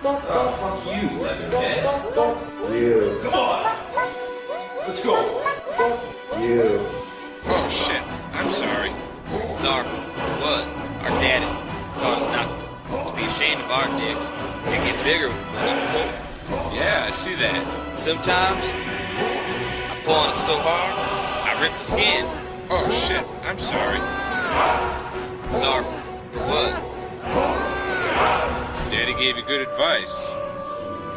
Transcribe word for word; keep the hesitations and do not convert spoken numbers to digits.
Oh, fuck you, Leatherhead. You. Come on. Let's go. You. Oh, shit. I'm sorry. Zark, what? Our daddy taught us not to be ashamed of our dicks. It gets bigger when I'm pulling. Yeah, I see that. Sometimes, I'm pulling it so hard, I rip the skin. Oh, shit. I'm sorry. Zark, for what? Daddy gave you good advice.